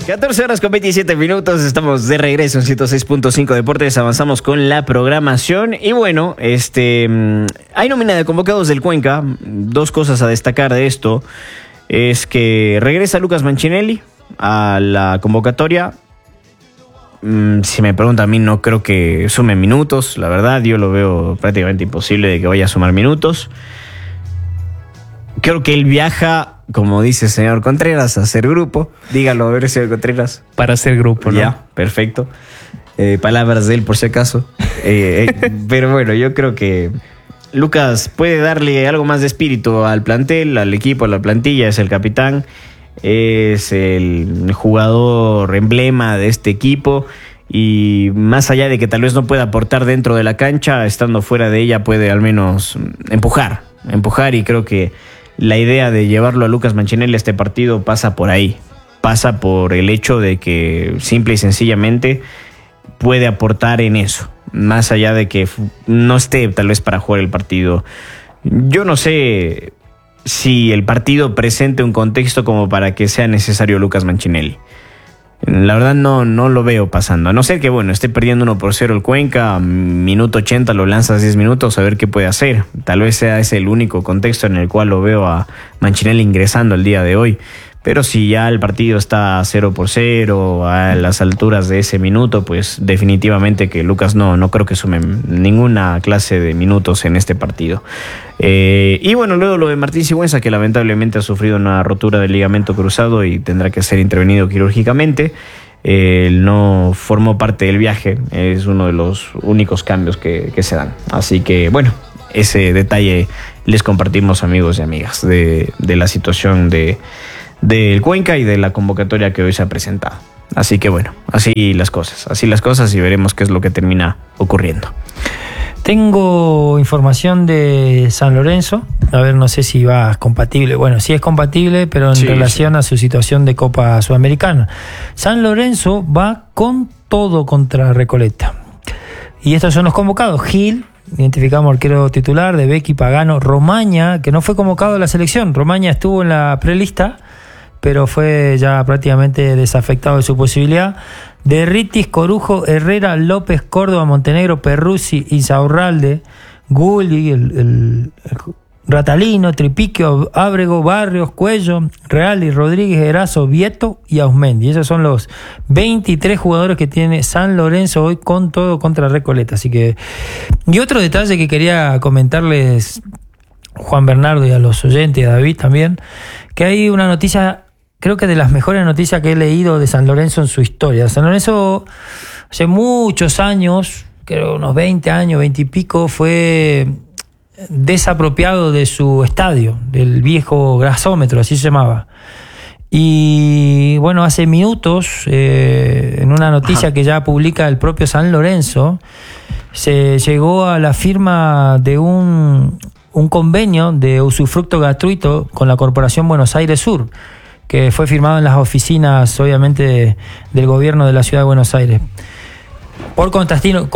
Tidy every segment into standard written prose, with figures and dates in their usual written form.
14 horas con 27 minutos, estamos de regreso en 106.5 Deportes, avanzamos con la programación y bueno, hay nómina de convocados del Cuenca. Dos cosas a destacar de esto es que regresa Lucas Manchinelli a la convocatoria. Si me pregunta a mí, no creo que sume minutos, la verdad, yo lo veo prácticamente imposible de que vaya a sumar minutos. Creo que él viaja, como dice el señor Contreras, a hacer grupo. Dígalo, a ver, señor Contreras. Para hacer grupo, ¿no? Ya, perfecto. Palabras de él, por si acaso. Pero bueno, yo creo que Lucas puede darle algo más de espíritu al plantel, al equipo, a la plantilla. Es el capitán, es el jugador emblema de este equipo. Y más allá de que tal vez no pueda aportar dentro de la cancha, estando fuera de ella puede al menos empujar. Y creo que la idea de llevarlo a Lucas Manchinelli a este partido pasa por ahí. Pasa por el hecho de que simple y sencillamente puede aportar en eso. Más allá de que no esté tal vez para jugar el partido. Yo no sé si el partido presente un contexto como para que sea necesario Lucas Manchinelli. La verdad no lo veo pasando. A no ser que, bueno, esté perdiendo 1-0 el Cuenca, minuto 80 lo lanzas 10 minutos a ver qué puede hacer. Tal vez sea ese el único contexto en el cual lo veo a Manchinelli ingresando el día de hoy. Pero si ya el partido está 0-0 a las alturas de ese minuto, pues definitivamente que Lucas no creo que sume ninguna clase de minutos en este partido. Y bueno, luego lo de Martín Sigüenza, que lamentablemente ha sufrido una rotura del ligamento cruzado y tendrá que ser intervenido quirúrgicamente. Él no formó parte del viaje, es uno de los únicos cambios que se dan. Así que bueno, ese detalle les compartimos, amigos y amigas, de la situación del Cuenca y de la convocatoria que hoy se ha presentado. Así que bueno, así las cosas y veremos qué es lo que termina ocurriendo. Tengo información de San Lorenzo, a ver, no sé si va compatible, bueno, sí es compatible, pero en relación a su situación de Copa Sudamericana. San Lorenzo va con todo contra Recoleta. Y estos son los convocados: Gil, identificamos arquero titular, de Becky, Pagano, Romaña, que no fue convocado a la selección. Romaña estuvo en la prelista, pero fue ya prácticamente desafectado de su posibilidad. De Ritis, Corujo, Herrera, López, Córdoba, Montenegro, Perruzzi, Insaurralde, Gulli, el Ratalino, Tripiquio, Ábrego, Barrios, Cuello, Reali, Rodríguez, Erazo, Vieto y Ausmendi. Esos son los 23 jugadores que tiene San Lorenzo hoy con todo contra Recoleta. Así que, y otro detalle que quería comentarles, Juan Bernardo, y a los oyentes, y a David también, que hay una noticia, creo que de las mejores noticias que he leído de San Lorenzo en su historia. San Lorenzo hace muchos años, creo unos 20 años, 20 y pico, fue desapropiado de su estadio, del viejo gasómetro, así se llamaba. Y bueno, hace minutos, en una noticia que ya publica el propio San Lorenzo, se llegó a la firma de un convenio de usufructo gratuito con la Corporación Buenos Aires Sur, que fue firmado en las oficinas, obviamente, del gobierno de la ciudad de Buenos Aires. Por Constantino,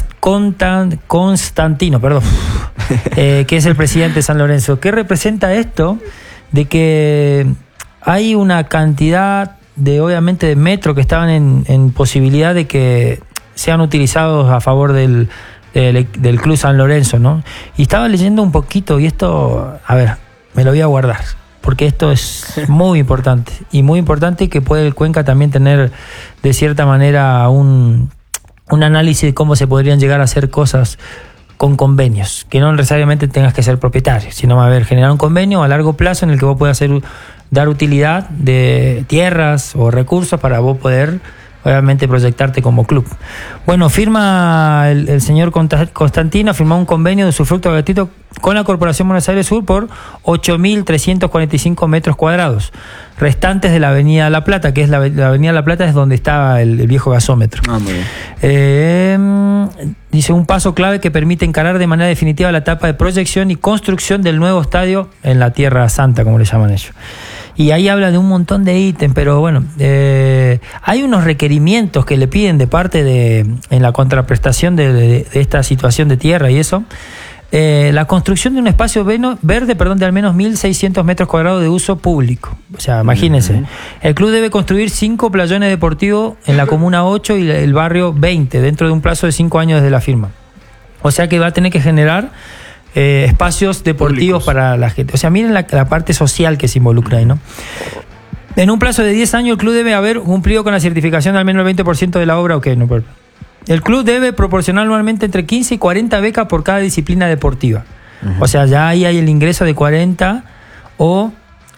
que es el presidente de San Lorenzo. ¿Qué representa esto? De que hay una cantidad de, obviamente, de metros que estaban en posibilidad de que sean utilizados a favor del Club San Lorenzo, ¿no? Y estaba leyendo un poquito, y esto, a ver, me lo voy a guardar, porque esto es muy importante, y muy importante que puede el Cuenca también tener, de cierta manera, un análisis de cómo se podrían llegar a hacer cosas con convenios, que no necesariamente tengas que ser propietario, sino generar un convenio a largo plazo en el que vos puedas dar utilidad de tierras o recursos para vos poder, obviamente, proyectarte como club. Bueno, firma el señor Constantino, firmó un convenio de usufructo gratuito con la Corporación Buenos Aires Sur por 8.345 metros cuadrados, restantes de la Avenida La Plata, que es la Avenida La Plata es donde estaba el viejo gasómetro. Muy bien. Dice, un paso clave que permite encarar de manera definitiva la etapa de proyección y construcción del nuevo estadio en la Tierra Santa, como le llaman ellos. Y ahí habla de un montón de ítems, pero bueno, hay unos requerimientos que le piden de parte en la contraprestación de esta situación de tierra y eso. la construcción de un espacio verde de al menos 1.600 metros cuadrados de uso público. O sea, imagínense. El club debe construir 5 playones deportivos en la Comuna 8 y el barrio 20, dentro de un plazo de 5 años desde la firma. O sea que va a tener que generar espacios deportivos para la gente. O sea, miren la parte social que se involucra ahí, ¿no? En un plazo de 10 años, el club debe haber cumplido con la certificación de al menos el 20% de la obra. El club debe proporcionar anualmente entre 15 y 40 becas por cada disciplina deportiva. O sea, ya ahí hay el ingreso de 40 o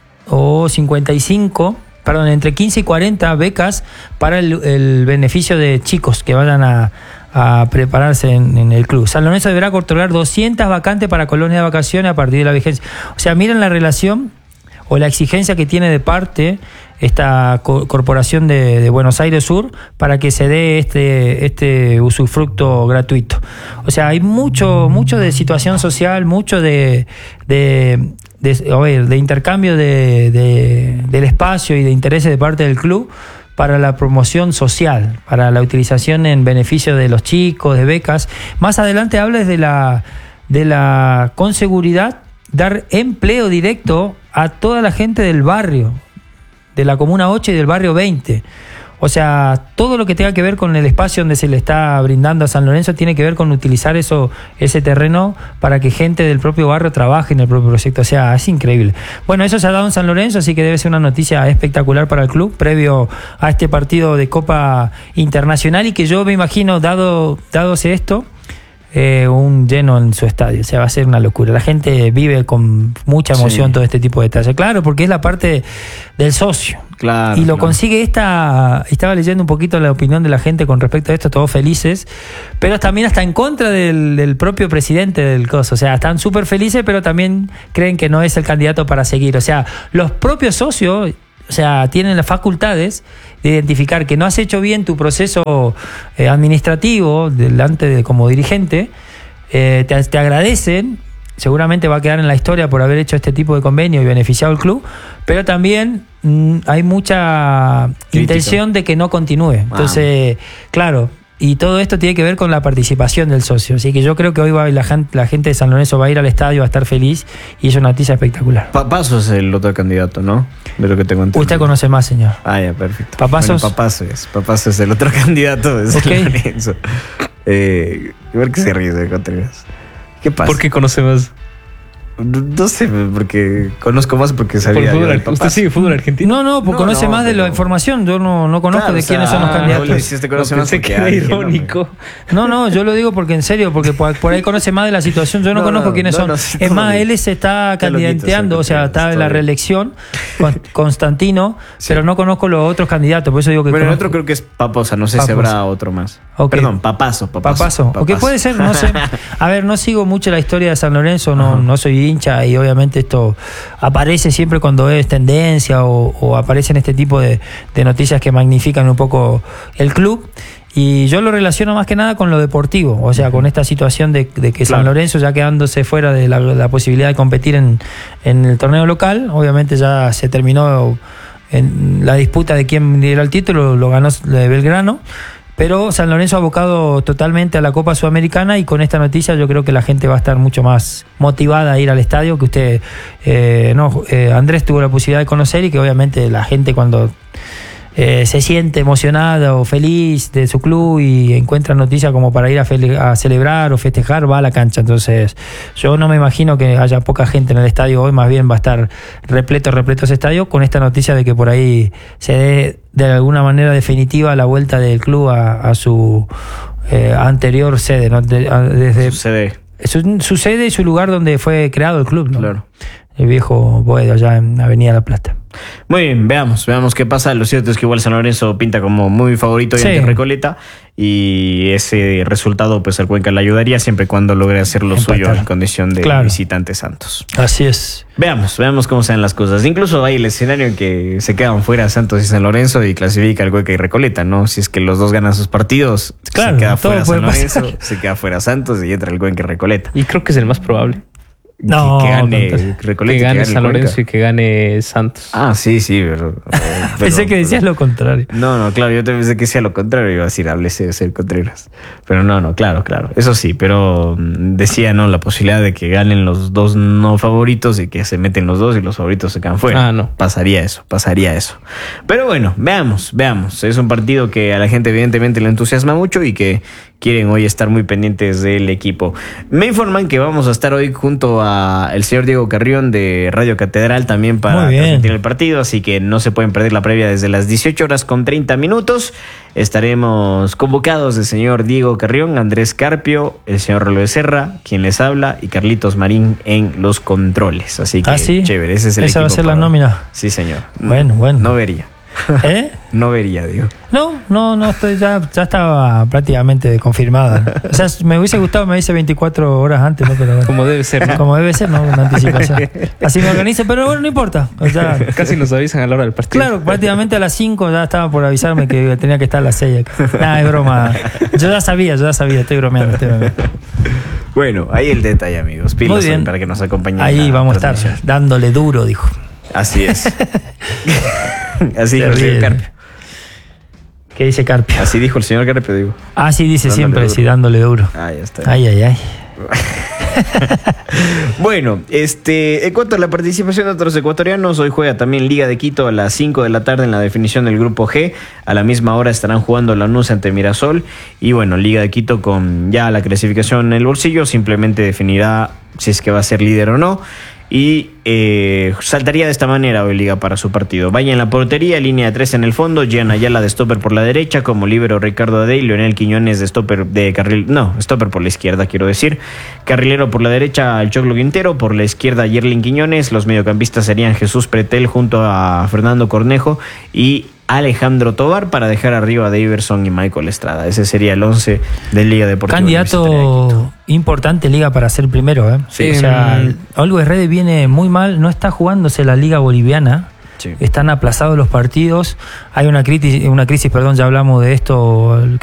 55, perdón, entre 15 y 40 becas para el beneficio de chicos que vayan a prepararse en el club. San Lorenzo deberá otorgar 200 vacantes para colonias de vacaciones a partir de la vigencia. O sea, miren la relación o la exigencia que tiene de parte esta corporación de Buenos Aires Sur para que se dé este usufructo gratuito. O sea, hay mucho de situación social, mucho de intercambio del espacio y de intereses de parte del club para la promoción social, para la utilización en beneficio de los chicos, de becas. Más adelante habla de la con seguridad dar empleo directo a toda la gente del barrio, de la Comuna 8 y del barrio 20. O sea, todo lo que tenga que ver con el espacio donde se le está brindando a San Lorenzo tiene que ver con utilizar ese terreno para que gente del propio barrio trabaje en el propio proyecto. O sea, es increíble. Bueno, eso se ha dado en San Lorenzo, así que debe ser una noticia espectacular para el club previo a este partido de Copa Internacional, y que yo me imagino, dadose esto, un lleno en su estadio. O sea, va a ser una locura. La gente vive con mucha emoción todo este tipo de detalles. Claro, porque es la parte del socio. Claro, y lo consigue estaba leyendo un poquito la opinión de la gente con respecto a esto, todos felices, pero también hasta en contra del propio presidente del COS. O sea, están súper felices, pero también creen que no es el candidato para seguir. O sea, los propios socios, o sea, tienen las facultades de identificar que no has hecho bien tu proceso administrativo como dirigente, te agradecen. Seguramente va a quedar en la historia por haber hecho este tipo de convenio y beneficiado al club, pero también hay mucha intención de que no continúe. Entonces, claro, y todo esto tiene que ver con la participación del socio. Así que yo creo que hoy la gente de San Lorenzo va a ir al estadio, va a estar feliz, y es una noticia espectalorenzo. Papazo es el otro candidato, ¿no? De lo que tengo entendido. Usted conoce más, señor. Ah, ya, perfecto. ¿Papazos? Bueno, Papazo es el otro candidato de San Lorenzo. ¿Por qué se ríe de Contreras? ¿Qué pasa? ¿Por qué conoce más? No sé, porque conozco más porque sabía. ¿Usted sigue fútbol argentino? No, porque conoce más de la información. Yo no conozco de quiénes son los candidatos. Si conoce más, pensé que era irónico. No, yo lo digo porque en serio, porque por ahí conoce más de la situación. Yo no conozco quiénes son. Es más, él se está candidateando, o sea, está en la reelección, Constantino, pero no conozco los otros candidatos, por eso digo que. Bueno, el otro creo que es Paposa, no sé si habrá otro más. Okay. Perdón, Papazo. Ok, puede ser, no sé. A ver, no sigo mucho la historia de San Lorenzo, no soy hincha, y obviamente esto aparece siempre cuando es tendencia o aparecen este tipo de noticias que magnifican un poco el club. Y yo lo relaciono más que nada con lo deportivo, o sea, con esta situación de que San Lorenzo, ya quedándose fuera de la posibilidad de competir en el torneo local, obviamente ya se terminó en la disputa de quién diera el título, lo ganó Belgrano. Pero San Lorenzo ha abocado totalmente a la Copa Sudamericana, y con esta noticia yo creo que la gente va a estar mucho más motivada a ir al estadio, que usted, Andrés tuvo la posibilidad de conocer, y que obviamente la gente cuando se siente emocionada o feliz de su club y encuentra noticias como para ir a celebrar o festejar, va a la cancha. Entonces yo no me imagino que haya poca gente en el estadio hoy, más bien va a estar repleto ese estadio, con esta noticia de que por ahí se dé de alguna manera definitiva la vuelta del club a su anterior sede, ¿no? Desde su sede y su lugar donde fue creado el club, ¿no? Claro. El viejo Boedo, allá en Avenida La Plata. Muy bien, veamos qué pasa. Lo cierto es que igual San Lorenzo pinta como muy favorito hoy ante Recoleta, y ese resultado pues al Cuenca le ayudaría siempre y cuando logre hacer lo suyo en condición de visitante Santos. Así es. Veamos cómo se dan las cosas. Incluso hay el escenario en que se quedan fuera Santos y San Lorenzo y clasifica el Cuenca y Recoleta, ¿no? Si es que los dos ganan sus partidos, se queda fuera San Lorenzo, se queda fuera Santos y entra el Cuenca y Recoleta. Y creo que es el más probable. No, que gane Recoleta, que gane San Lorenzo Cuenca. y que gane Santos. Ah, sí, pero Pensé que decías lo contrario. No, claro, yo te pensé que sea lo contrario, iba a decir, háblese de ser Contreras. Pero no, claro, eso sí, pero decía, ¿no? La posibilidad de que ganen los dos no favoritos y que se meten los dos y los favoritos se quedan fuera. Ah, no. Pasaría eso. Pero bueno, veamos. Es un partido que a la gente evidentemente le entusiasma mucho y que quieren hoy estar muy pendientes del equipo. Me informan que vamos a estar hoy junto a el señor Diego Carrión de Radio Catedral también para transmitir el partido, así que no se pueden perder la previa desde las 18:30. Estaremos convocados el señor Diego Carrión, Andrés Carpio, el señor Rolo Becerra, quien les habla, y Carlitos Marín en los controles. Así que ¿sí? Chévere, ese es el ¿Esa equipo. va a ser la nómina? Sí, señor. Bueno. No vería. ¿Eh? No vería, digo. No, estoy ya estaba prácticamente confirmada. O sea, me hubiese gustado, me dice 24 horas antes, ¿no? Pero bueno. Como debe ser, ¿no? Como debe ser, ¿no? Una anticipación. Así me organizo, pero bueno, no importa. O sea, Casi nos avisan a la hora del partido. claro, prácticamente a las 5 ya estaba por avisarme que tenía que estar a las 6. Nada, es broma. Yo ya sabía, estoy bromeando. Bueno, ahí el detalle, amigos. Pilas Muy bien. para que nos acompañen. Ahí en la vamos a estar transmisión. dándole duro, dijo. Así es. Así Se dijo el señor ríen. Carpio. ¿Qué dice Carpio? Así dijo el señor Carpio, digo. Ah, sí, dice Dándole siempre, duro. sí, dándole duro. Ah, ya está. Ay. Bueno, en cuanto a la participación de otros ecuatorianos, hoy juega también Liga de Quito a las 5 de la tarde en la definición del grupo G. A la misma hora estarán jugando Lanús ante Mirasol. Y bueno, Liga de Quito con ya la clasificación en el bolsillo, simplemente definirá si es que va a ser líder o no. Y saltaría de esta manera hoy Liga para su partido. Vaya en la portería, línea de 3 en el fondo, Gian Ayala de stopper por la derecha, como líbero Ricardo Adey, Leonel Quiñones de stopper de carril, no, stopper por la izquierda quiero decir, carrilero por la derecha al Choclo Quintero, por la izquierda Yerlin Quiñones, los mediocampistas serían Jesús Pretel junto a Fernando Cornejo y Alejandro Tobar para dejar arriba a Daverson y Michael Estrada. Ese sería el 11 de Liga Deportiva. Candidato importante Liga para ser primero, ¿eh? Sí. O sea, Always Ready viene muy mal, no está jugándose la Liga Boliviana. Sí. Están aplazados los partidos. Hay una crisis, ya hablamos de esto,